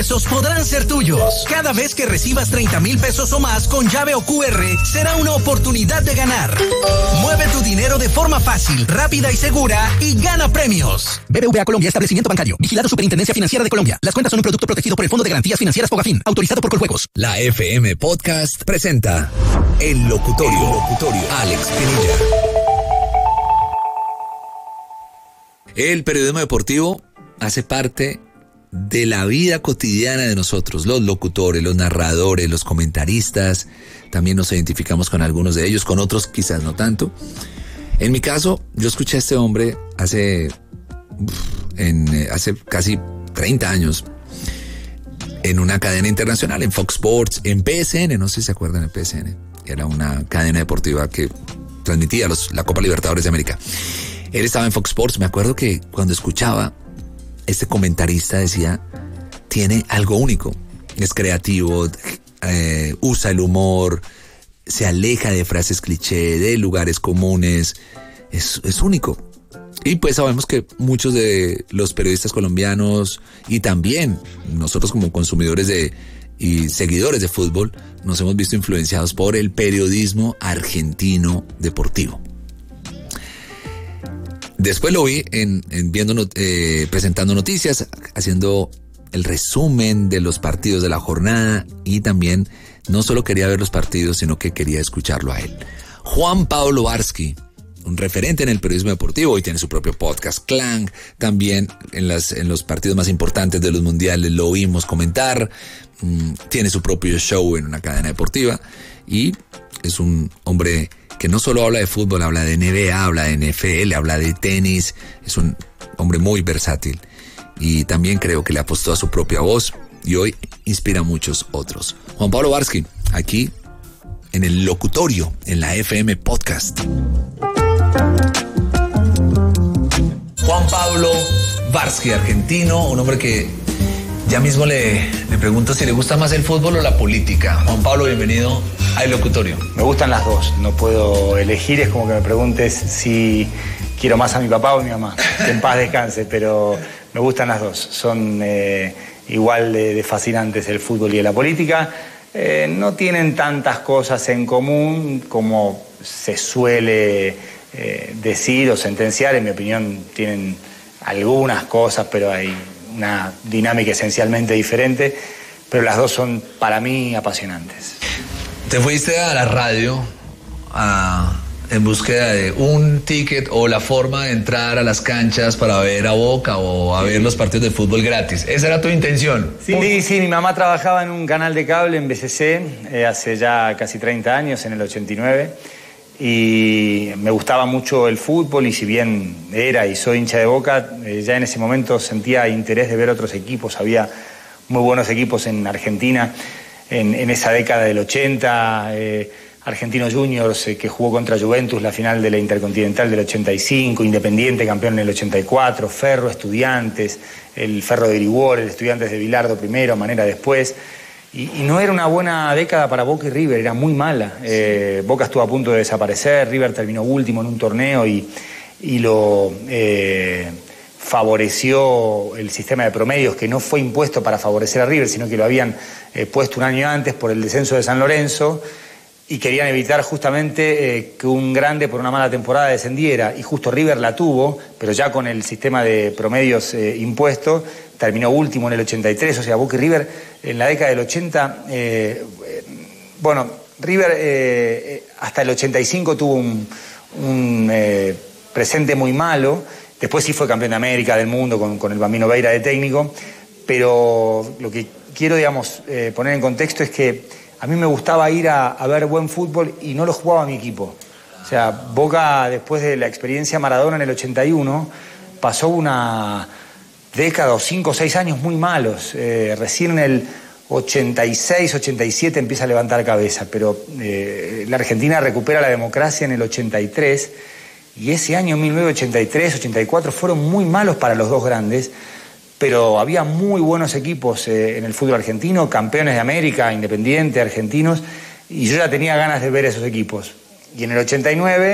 pesos podrán ser tuyos. Cada vez que recibas 30,000 pesos o más con llave o QR, será una oportunidad de ganar. Mueve tu dinero de forma fácil, rápida y segura y gana premios. BBVA Colombia, establecimiento bancario. Vigilado Superintendencia Financiera de Colombia. Las cuentas son un producto protegido por el Fondo de Garantías Financieras Fogafín, autorizado por Coljuegos. La FM Podcast presenta El Locutorio. Alex Pinilla. El periodismo deportivo hace parte de la vida cotidiana de nosotros, los locutores, los narradores, los comentaristas. También nos identificamos con algunos de ellos, con otros quizás no tanto. En mi caso, yo escuché a este hombre hace casi 30 años en una cadena internacional, en Fox Sports, en PSN, no sé si se acuerdan de PSN. Era una cadena deportiva que transmitía la Copa Libertadores de América. Él estaba en Fox Sports. Me acuerdo que cuando escuchaba, este comentarista decía, tiene algo único. Es creativo, usa el humor, se aleja de frases cliché, de lugares comunes. Es único. Y pues sabemos que muchos de los periodistas colombianos y también nosotros como consumidores y seguidores de fútbol nos hemos visto influenciados por el periodismo argentino deportivo. Después lo vi presentando noticias, haciendo el resumen de los partidos de la jornada y también no solo quería ver los partidos, sino que quería escucharlo a él. Juan Pablo Varsky, un referente en el periodismo deportivo, hoy tiene su propio podcast, Clang, también en los partidos más importantes de los mundiales lo oímos comentar, tiene su propio show en una cadena deportiva y es un hombre que no solo habla de fútbol, habla de NBA, habla de NFL, habla de tenis, es un hombre muy versátil y también creo que le apostó a su propia voz y hoy inspira a muchos otros. Juan Pablo Varsky, aquí en El Locutorio, en la FM Podcast. Juan Pablo Varsky, argentino, un hombre que ya mismo le pregunto si le gusta más el fútbol o la política. Juan Pablo, bienvenido a El Locutorio. Me gustan las dos, no puedo elegir, es como que me preguntes si quiero más a mi papá o a mi mamá. Que en paz descanse, pero me gustan las dos. Son igual de fascinantes el fútbol y la política. No tienen tantas cosas en común como se suele decir o sentenciar. En mi opinión tienen algunas cosas, pero hay una dinámica esencialmente diferente, pero las dos son para mí apasionantes. Te fuiste a la radio en búsqueda de un ticket o la forma de entrar a las canchas para ver a Boca o a ver los partidos de fútbol gratis. ¿Esa era tu intención? Sí, mi mamá trabajaba en un canal de cable en BCC hace ya casi 30 años, en el 89, y me gustaba mucho el fútbol y si bien era y soy hincha de Boca, ya en ese momento sentía interés de ver otros equipos. Había muy buenos equipos en Argentina en esa década del 80, Argentinos Juniors que jugó contra Juventus la final de la Intercontinental del 85, Independiente campeón en el 84, Ferro, Estudiantes, el Ferro de Grigol, el Estudiantes de Bilardo primero, Manera después. Y no era una buena década para Boca y River, era muy mala. Boca estuvo a punto de desaparecer, River terminó último en un torneo y lo favoreció el sistema de promedios, que no fue impuesto para favorecer a River, sino que lo habían puesto un año antes por el descenso de San Lorenzo y querían evitar justamente que un grande por una mala temporada descendiera, y justo River la tuvo, pero ya con el sistema de promedios impuesto, terminó último en el 83, o sea, Boca y River en la década del 80, River hasta el 85 tuvo un presente muy malo, después sí fue campeón de América, del mundo, con el Bambino Veira de técnico, pero lo que quiero, poner en contexto es que a mí me gustaba ir a ver buen fútbol y no lo jugaba mi equipo. O sea, Boca, después de la experiencia Maradona en el 81, pasó una década o 5 o 6 años muy malos. Recién en el 86, 87 empieza a levantar cabeza, pero la Argentina recupera la democracia en el 83 y ese año 1983, 84 fueron muy malos para los dos grandes, pero había muy buenos equipos en el fútbol argentino, campeones de América, Independiente, argentinos, y yo ya tenía ganas de ver esos equipos. Y en el 89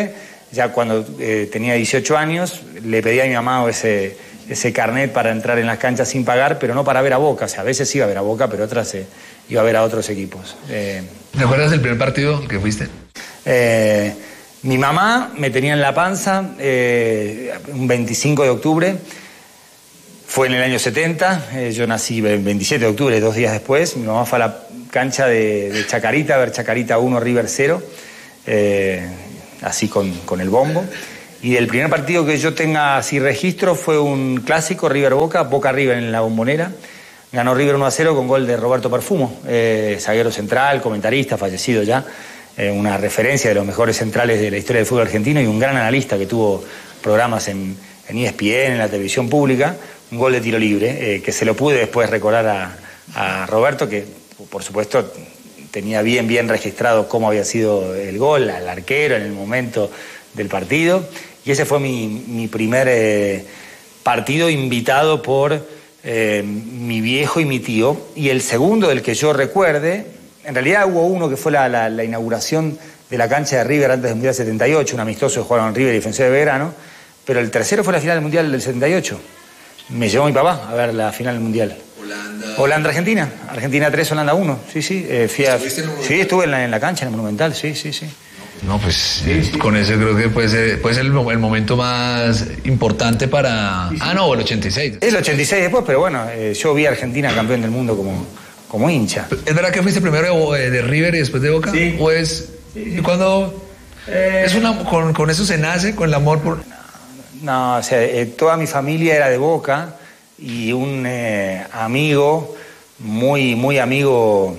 ya cuando tenía 18 años, le pedí a mi mamá ese carnet para entrar en las canchas sin pagar, pero no para ver a Boca. O sea, a veces iba a ver a Boca, pero otras iba a ver a otros equipos. ¿Recuerdas el primer partido que fuiste? Mi mamá me tenía en la panza un 25 de octubre. Fue en el año 70, yo nací el 27 de octubre, 2 días después. Mi mamá fue a la cancha de Chacarita, a ver Chacarita 1, River 0, así con el bombo. Y el primer partido que yo tenga así registro fue un clásico, River-Boca, Boca-River en la Bombonera. Ganó River 1-0 con gol de Roberto Perfumo, zaguero central, comentarista, fallecido ya, una referencia de los mejores centrales de la historia del fútbol argentino y un gran analista que tuvo programas en ESPN, en la televisión pública. Un gol de tiro libre, que se lo pude después recordar a Roberto, que por supuesto tenía bien registrado cómo había sido el gol, al arquero en el momento del partido. Y ese fue mi primer partido invitado por mi viejo y mi tío. Y el segundo del que yo recuerde, en realidad hubo uno que fue la inauguración de la cancha de River antes del Mundial 78, un amistoso que jugaron River y Defensor de Belgrano, pero el tercero fue la final del Mundial del 78. Me llevó mi papá a ver la final del Mundial. Holanda-Argentina. Argentina 3, Holanda 1. Sí. Sí, estuve en la cancha, en el Monumental, sí. No, pues con eso creo que puede ser el momento más importante para... Sí. No, el 86. El 86 después, pero bueno, yo vi a Argentina campeón del mundo como hincha. ¿Es verdad que fuiste primero de River y después de Boca? Sí. ¿O es...? Sí. ¿Y cuando...? ¿Con eso se nace, con el amor por...? No, o sea, toda mi familia era de Boca y un amigo, muy amigo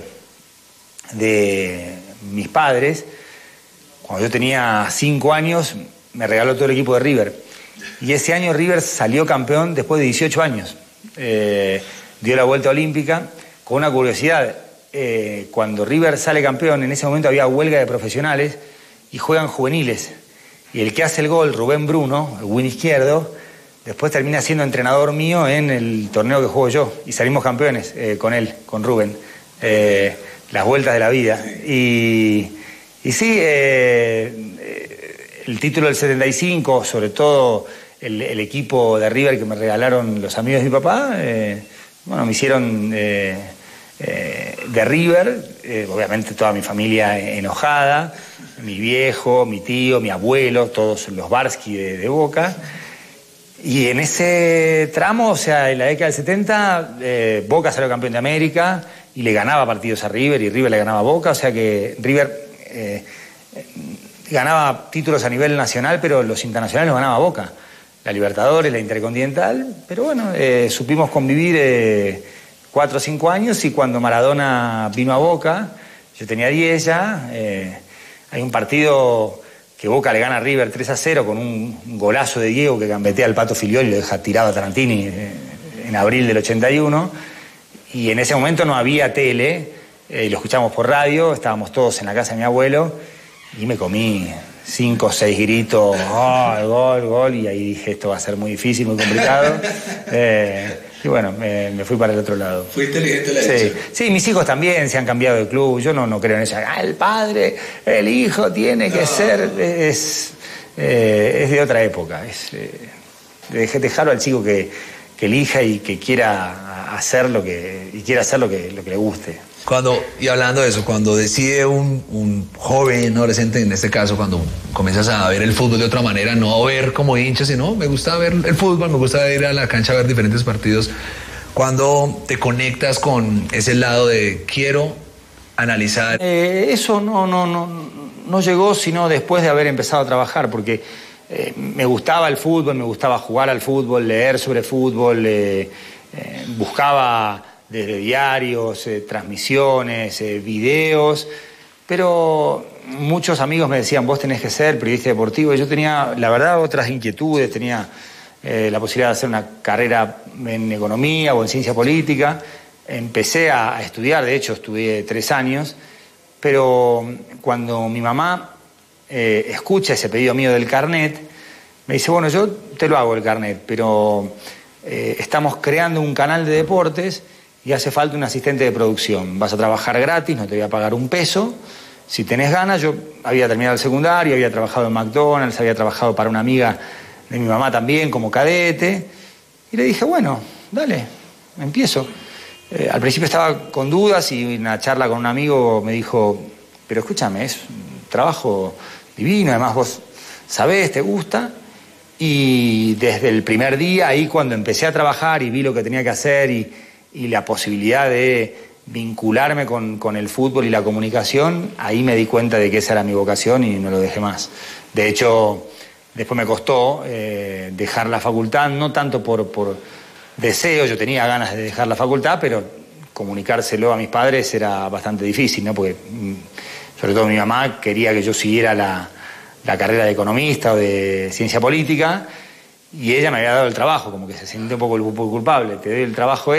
de mis padres, cuando yo tenía 5 años, me regaló todo el equipo de River. Y ese año River salió campeón después de 18 años. Dio la vuelta olímpica. Con una curiosidad, cuando River sale campeón, en ese momento había huelga de profesionales y juegan juveniles. Y el que hace el gol, Rubén Bruno, el win izquierdo, después termina siendo entrenador mío en el torneo que juego yo. Y salimos campeones con él, con Rubén. Las vueltas de la vida. Y sí, el título del 75, sobre todo el equipo de River que me regalaron los amigos de mi papá, me hicieron de River, obviamente toda mi familia enojada, mi viejo, mi tío, mi abuelo, todos los Barsky de Boca. Y en ese tramo, o sea, en la década del 70, Boca salió campeón de América y le ganaba partidos a River y River le ganaba a Boca, o sea que River ganaba títulos a nivel nacional, pero los internacionales los ganaba Boca. La Libertadores, la Intercontinental, pero bueno, supimos convivir 4 o 5 años y cuando Maradona vino a Boca, yo tenía 10 ya, hay un partido que Boca le gana a River 3-0 con un golazo de Diego que gambetea al Pato Filiol y lo deja tirado a Tarantini en abril del 81, y en ese momento no había tele, lo escuchamos por radio, estábamos todos en la casa de mi abuelo y me comí 5 o 6 gritos, gol, y ahí dije, esto va a ser muy difícil, muy complicado. Y bueno, me fui para el otro lado. Fue inteligente la decisión. Sí, mis hijos también se han cambiado de club. Yo no creo en eso. El padre, el hijo tiene que ser... Es de otra época. Dejarlo al chico que elija y que quiera hacer lo que le guste. Y hablando de eso, cuando decide un joven, adolescente, en este caso, cuando comienzas a ver el fútbol de otra manera, no a ver como hincha, sino me gusta ver el fútbol, me gusta ir a la cancha a ver diferentes partidos, cuando te conectas con ese lado de quiero analizar. Eso no llegó sino después de haber empezado a trabajar, porque me gustaba el fútbol, me gustaba jugar al fútbol, leer sobre fútbol, buscaba desde diarios, transmisiones, videos, pero muchos amigos me decían, vos tenés que ser periodista deportivo, y yo tenía, la verdad, otras inquietudes, tenía la posibilidad de hacer una carrera en economía o en ciencia política, empecé a estudiar, de hecho estudié 3 años, pero cuando mi mamá escucha ese pedido mío del carnet, me dice, bueno, yo te lo hago el carnet, pero estamos creando un canal de deportes y hace falta un asistente de producción. Vas a trabajar gratis, no te voy a pagar un peso. si tenés ganas. Yo había terminado el secundario, había trabajado en McDonald's, había trabajado para una amiga de mi mamá también como cadete. Y le dije, bueno, dale, empiezo. Al principio estaba con dudas y en una charla con un amigo me dijo, pero escúchame, es un trabajo divino, además vos sabés, te gusta. Y desde el primer día, ahí cuando empecé a trabajar y vi lo que tenía que hacer y la posibilidad de vincularme con el fútbol y la comunicación, ahí me di cuenta de que esa era mi vocación y no lo dejé más. De hecho, después me costó dejar la facultad, no tanto por deseo, yo tenía ganas de dejar la facultad, pero comunicárselo a mis padres era bastante difícil, ¿no? Porque sobre todo mi mamá quería que yo siguiera la carrera de economista o de ciencia política, y ella me había dado el trabajo, como que se siente un poco culpable. Te doy el trabajo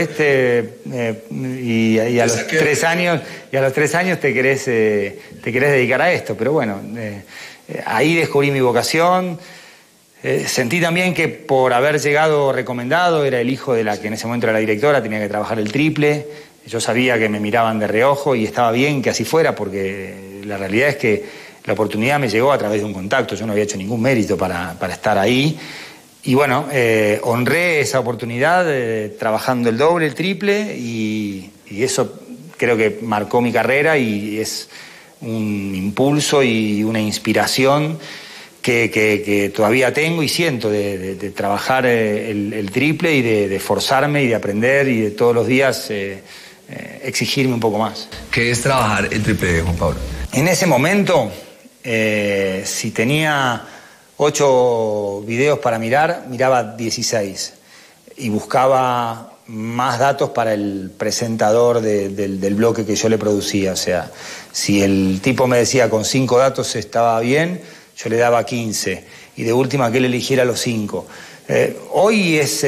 y a los 3 años te querés dedicar a esto. Pero bueno, ahí descubrí mi vocación. Sentí también que por haber llegado recomendado, era el hijo de la que en ese momento era la directora, tenía que trabajar el triple. Yo sabía que me miraban de reojo y estaba bien que así fuera, porque la realidad es que la oportunidad me llegó a través de un contacto. Yo no había hecho ningún mérito para estar ahí. Y bueno, honré esa oportunidad trabajando el doble, el triple, y eso creo que marcó mi carrera y es un impulso y una inspiración que todavía tengo y siento de trabajar el triple y de esforzarme y de aprender y de todos los días exigirme un poco más. ¿Qué es trabajar el triple, Juan Pablo? En ese momento, si tenía 8 videos para mirar, miraba 16 y buscaba más datos para el presentador del bloque que yo le producía. O sea, si el tipo me decía con 5 datos estaba bien, yo le daba 15 y de última que él eligiera los 5. Hoy es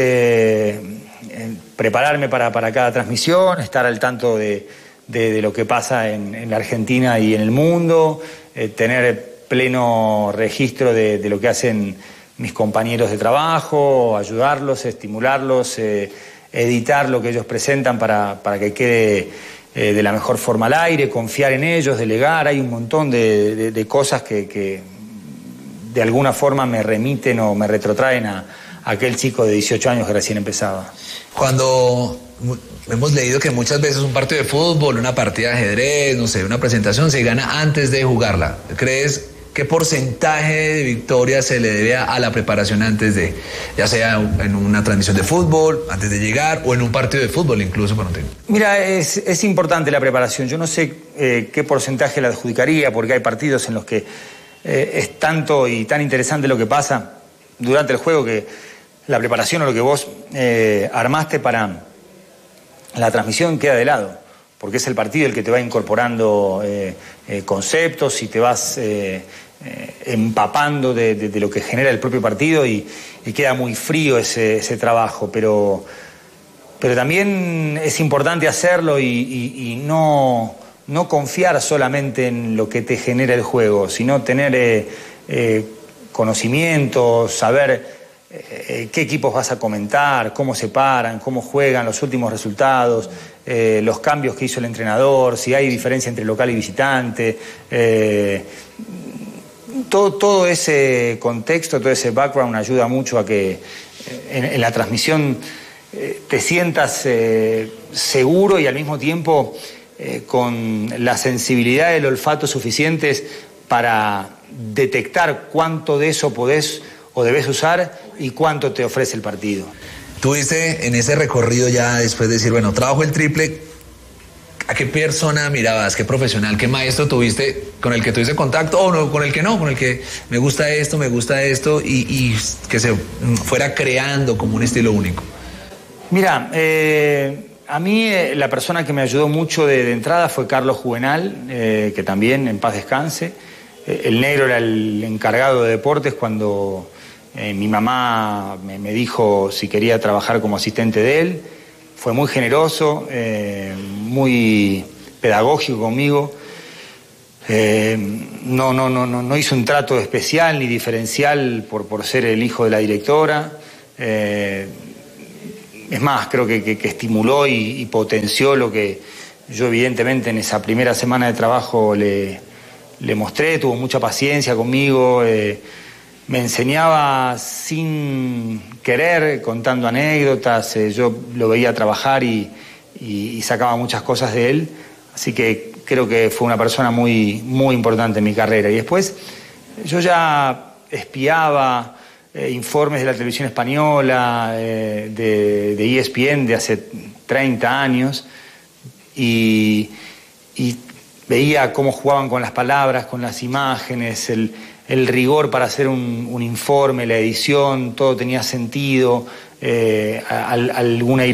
prepararme para cada transmisión, estar al tanto de lo que pasa en la Argentina y en el mundo, tener pleno registro de lo que hacen mis compañeros de trabajo, ayudarlos, estimularlos, editar lo que ellos presentan para que quede de la mejor forma al aire, confiar en ellos, delegar. Hay un montón de cosas que de alguna forma me remiten o me retrotraen a aquel chico de 18 años que recién empezaba. Cuando hemos leído que muchas veces un partido de fútbol, una partida de ajedrez, no sé, una presentación se gana antes de jugarla, ¿crees qué porcentaje de victoria se le debe a la preparación antes de, ya sea en una transmisión de fútbol, antes de llegar, o en un partido de fútbol incluso para un técnico? Mira, es importante la preparación. Yo no sé qué porcentaje la adjudicaría, porque hay partidos en los que es tanto y tan interesante lo que pasa durante el juego que la preparación o lo que vos armaste para la transmisión queda de lado, porque es el partido el que te va incorporando conceptos y te vas empapando de lo que genera el propio partido y queda muy frío ese trabajo, pero también es importante hacerlo y no confiar solamente en lo que te genera el juego, sino tener conocimiento, saber qué equipos vas a comentar, cómo se paran, cómo juegan, los últimos resultados, los cambios que hizo el entrenador, si hay diferencia entre local y visitante. Todo ese contexto, todo ese background ayuda mucho a que en la transmisión te sientas seguro y al mismo tiempo con la sensibilidad del olfato suficientes para detectar cuánto de eso podés o debes usar y cuánto te ofrece el partido. Tuviste en ese recorrido ya después de decir, bueno, trabajo el triple, ¿a qué persona mirabas, qué profesional, qué maestro tuviste con el que tuviste contacto o no, con el que me gusta esto y que se fuera creando como un estilo único? Mira, a mí la persona que me ayudó mucho de entrada fue Carlos Juvenal, que también en paz descanse. El negro era el encargado de deportes cuando mi mamá me dijo si quería trabajar como asistente de él. Fue muy generoso, muy pedagógico conmigo. No hizo un trato especial ni diferencial por ser el hijo de la directora. Es más, creo que estimuló y potenció lo que yo evidentemente en esa primera semana de trabajo le le mostré, tuvo mucha paciencia conmigo, me enseñaba sin querer, contando anécdotas, yo lo veía trabajar y sacaba muchas cosas de él, así que creo que fue una persona muy, muy importante en mi carrera. Y después yo ya espiaba informes de la televisión española, de ESPN de hace 30 años, y veía cómo jugaban con las palabras, con las imágenes, el rigor para hacer un informe, la edición, todo tenía sentido, alguna